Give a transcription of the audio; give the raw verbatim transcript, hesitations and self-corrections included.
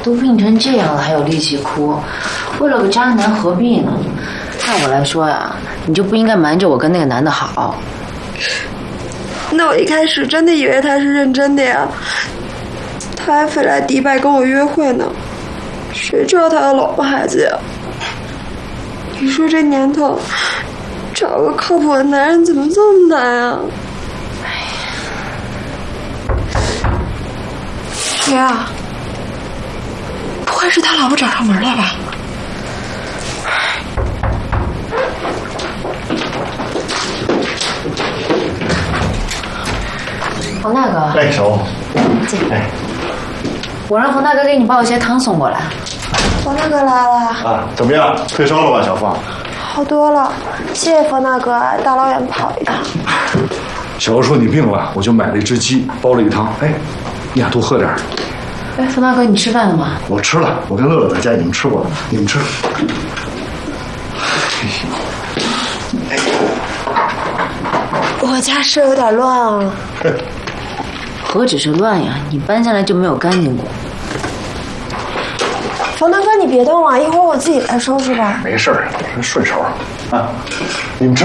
都病成这样了，还有力气哭？为了个渣男何必呢？按我来说呀，你就不应该瞒着我跟那个男的好。 那我一开始真的以为他是认真的呀，他还飞来迪拜跟我约会呢，谁知道他有老婆孩子呀？你说这年头，找个靠谱的男人怎么这么难啊？谁啊？不会是他老婆找上门了吧？ 冯大哥， 哎，小欧， 进。 哎， 我让冯大哥给你抱一些汤送过来。 冯大哥来了啊，怎么样？退烧了吧，小凤？ 好多了，谢谢冯大哥，大老远跑一趟。 小欧说你病了，我就买了一只鸡，煲了一汤。哎，你俩多喝点。 哎，冯大哥，你吃饭了吗？ 我吃了，我跟乐乐在家已经吃过了，你们吃。 我家是有点乱啊。 何止是乱呀，你搬下来就没有干净过。 冯大哥，你别动了，一会儿我自己来收拾吧。 没事儿，顺手啊。你们吃。